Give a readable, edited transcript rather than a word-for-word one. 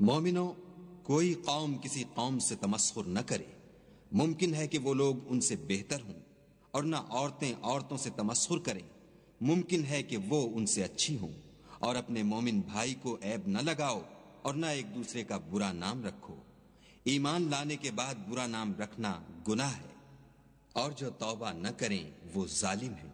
मोमिनो, कोई कौम किसी कौम से तमस्खुर न करे। मुमकिन है कि वो लोग उनसे बेहतर हों, और न औरतें औरतों से तमस्खुर करें। मुमकिन है कि वो उनसे अच्छी हों। और अपने मोमिन भाई को ऐब न लगाओ और न एक दूसरे का बुरा नाम रखो। ईमान लाने के बाद बुरा नाम रखना गुनाह है, और जो तौबा न करें वो जालिम है।